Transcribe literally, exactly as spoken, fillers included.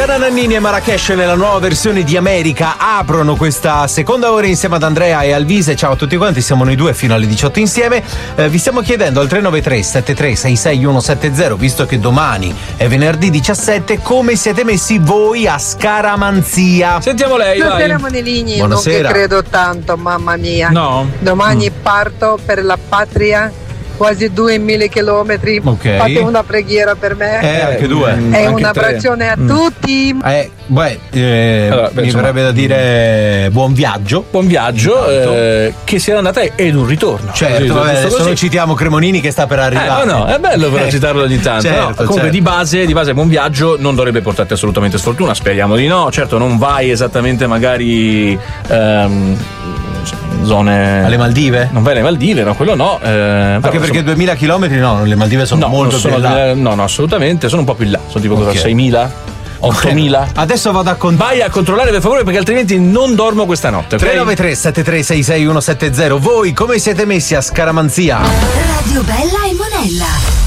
Gianna Nannini e Marrakesh nella nuova versione di America aprono questa seconda ora insieme ad Andrea e Alvise. Ciao a tutti quanti, siamo noi due fino alle diciotto insieme. Eh, vi stiamo chiedendo al tre nove tre sette tre sei sei uno sette zero, visto che domani è venerdì diciassette, come siete messi voi a scaramanzia? Sentiamo lei, Buonasera vai. Monellini, Buonasera. non che credo tanto, mamma mia. No. Domani mm. parto per la patria, quasi duemila chilometri. Ok. Fate una preghiera per me. Eh, anche due. Mm, e anche un tre. abbraccione a Mm. tutti. Eh, beh, eh, Allora, beh, mi insomma, verrebbe da dire buon viaggio. Buon viaggio, eh, che sia andata ed un ritorno. Certo, Così, vabbè, giusto adesso così. non citiamo Cremonini che sta per Eh, arrivare. no, no, è bello però Eh, citarlo ogni tanto. certo, no? Comunque certo. di base, di base buon viaggio non dovrebbe portarti assolutamente sfortuna, speriamo di no. Certo, non vai esattamente magari ehm, zone Alle Maldive? Non vai alle Maldive, no, quello no. Eh, Anche però, perché insomma, duemila chilometri no, le Maldive sono no, molto non sono più in là. di- no, no, assolutamente, sono un po' più in là. Sono tipo cosa, Ok. seimila? ottomila? Adesso vado a contare. Vai a controllare per favore, perché altrimenti non dormo questa notte. ok? tre nove tre sette tre sei sei uno sette zero. Voi come siete messi a scaramanzia? Radio Bella e Monella.